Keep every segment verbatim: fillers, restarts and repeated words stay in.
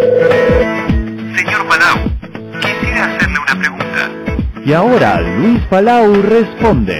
Señor Palau, quisiera hacerle una pregunta. Y ahora Luis Palau responde.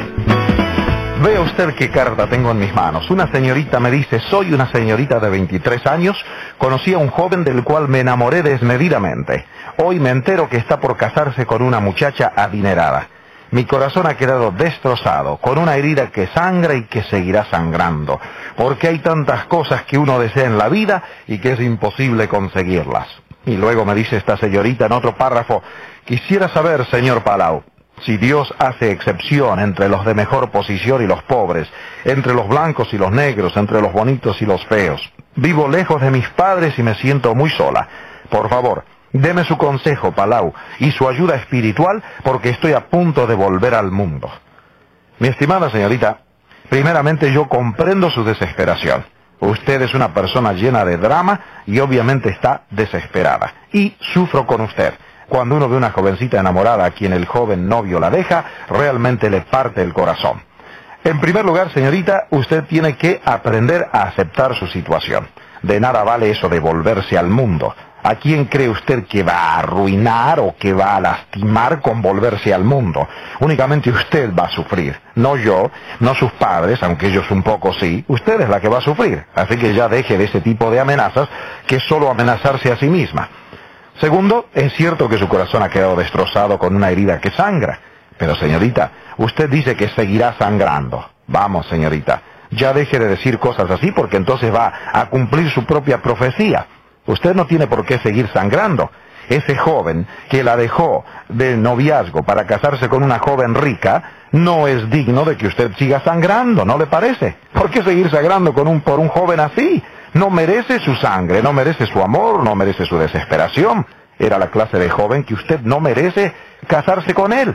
Vea usted qué carta tengo en mis manos. Una señorita me dice, soy una señorita de veintitrés años, conocí a un joven del cual me enamoré desmedidamente. Hoy me entero que está por casarse con una muchacha adinerada. Mi corazón ha quedado destrozado, con una herida que sangra y que seguirá sangrando, porque hay tantas cosas que uno desea en la vida y que es imposible conseguirlas. Y luego me dice esta señorita en otro párrafo, quisiera saber, señor Palau, si Dios hace excepción entre los de mejor posición y los pobres, entre los blancos y los negros, entre los bonitos y los feos. Vivo lejos de mis padres y me siento muy sola. Por favor, deme su consejo, Palau, y su ayuda espiritual, porque estoy a punto de volver al mundo. Mi estimada señorita, primeramente yo comprendo su desesperación. Usted es una persona llena de drama y obviamente está desesperada. Y sufro con usted. Cuando uno ve una jovencita enamorada a quien el joven novio la deja, realmente le parte el corazón. En primer lugar, señorita, usted tiene que aprender a aceptar su situación. De nada vale eso de volverse al mundo. ¿A quién cree usted que va a arruinar o que va a lastimar con volverse al mundo? Únicamente usted va a sufrir, no yo, no sus padres, aunque ellos un poco sí. Usted es la que va a sufrir, así que ya deje de ese tipo de amenazas, que es solo amenazarse a sí misma. Segundo, es cierto que su corazón ha quedado destrozado con una herida que sangra. Pero señorita, usted dice que seguirá sangrando. Vamos, señorita, ya deje de decir cosas así porque entonces va a cumplir su propia profecía. Usted no tiene por qué seguir sangrando. Ese joven que la dejó de noviazgo para casarse con una joven rica no es digno de que usted siga sangrando, ¿no le parece? ¿Por qué seguir sangrando con un, por un joven así? No merece su sangre, no merece su amor, no merece su desesperación. Era la clase de joven que usted no merece casarse con él.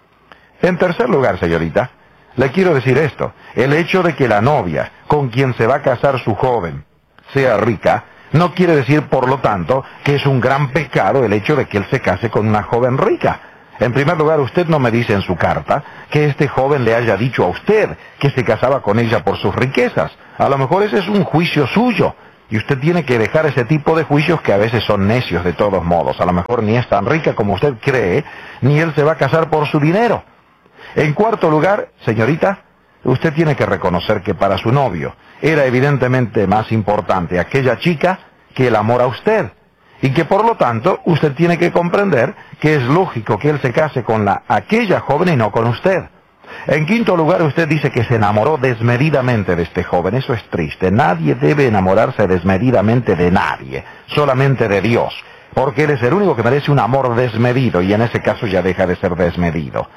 En tercer lugar, señorita, le quiero decir esto. El hecho de que la novia con quien se va a casar su joven sea rica, no quiere decir, por lo tanto, que es un gran pecado el hecho de que él se case con una joven rica. En primer lugar, usted no me dice en su carta que este joven le haya dicho a usted que se casaba con ella por sus riquezas. A lo mejor ese es un juicio suyo, y usted tiene que dejar ese tipo de juicios que a veces son necios de todos modos. A lo mejor ni es tan rica como usted cree, ni él se va a casar por su dinero. En cuarto lugar, señorita, usted tiene que reconocer que para su novio era evidentemente más importante aquella chica que el amor a usted. Y que por lo tanto usted tiene que comprender que es lógico que él se case con la aquella joven y no con usted. En quinto lugar, usted dice que se enamoró desmedidamente de este joven. Eso es triste. Nadie debe enamorarse desmedidamente de nadie, solamente de Dios, porque Él es el único que merece un amor desmedido y en ese caso ya deja de ser desmedido.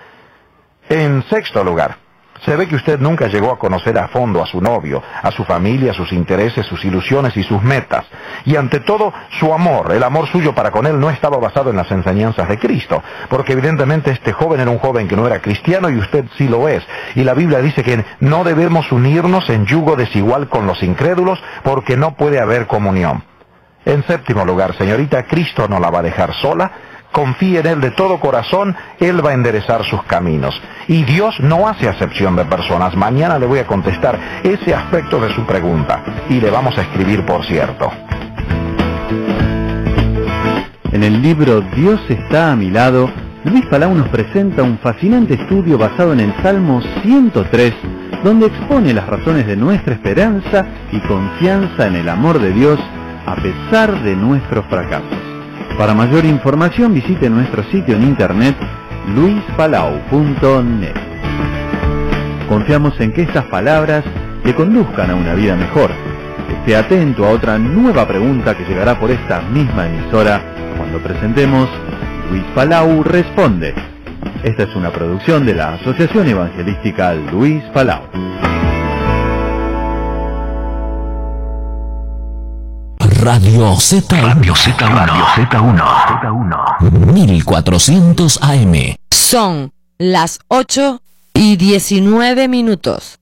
En sexto lugar, se ve que usted nunca llegó a conocer a fondo a su novio, a su familia, sus intereses, sus ilusiones y sus metas. Y ante todo, su amor, el amor suyo para con él no estaba basado en las enseñanzas de Cristo, porque evidentemente este joven era un joven que no era cristiano y usted sí lo es. Y la Biblia dice que no debemos unirnos en yugo desigual con los incrédulos porque no puede haber comunión. En séptimo lugar, señorita, Cristo no la va a dejar sola. Confíe en Él de todo corazón, Él va a enderezar sus caminos. Y Dios no hace acepción de personas. Mañana le voy a contestar ese aspecto de su pregunta. Y le vamos a escribir, por cierto. En el libro Dios está a mi lado, Luis Palau nos presenta un fascinante estudio basado en el Salmo ciento tres, donde expone las razones de nuestra esperanza y confianza en el amor de Dios a pesar de nuestros fracasos. Para mayor información visite nuestro sitio en internet luis palau punto net. Confiamos en que estas palabras le conduzcan a una vida mejor. Esté atento a otra nueva pregunta que llegará por esta misma emisora cuando presentemos Luis Palau Responde. Esta es una producción de la Asociación Evangelística Luis Palau. Radio Z uno. Radio Z uno. Radio Z uno. Z uno. mil cuatrocientos A M. Son las ocho y diecinueve minutos.